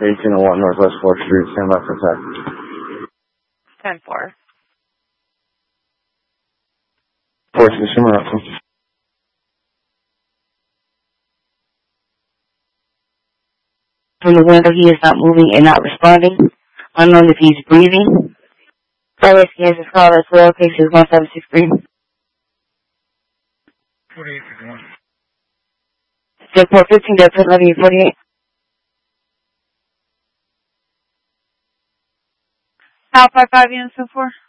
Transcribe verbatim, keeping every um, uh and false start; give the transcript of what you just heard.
eighteen oh one Northwest fourth Street, stand by for attack. ten four. Force consumer up. From the window, he is not moving and not responding. Unknown if he's breathing. Flight scans his call as well, cases one seven six three. forty-eight fifty-one. Jetport fifteen, Delta eleven forty-eight. Alpha five units and four.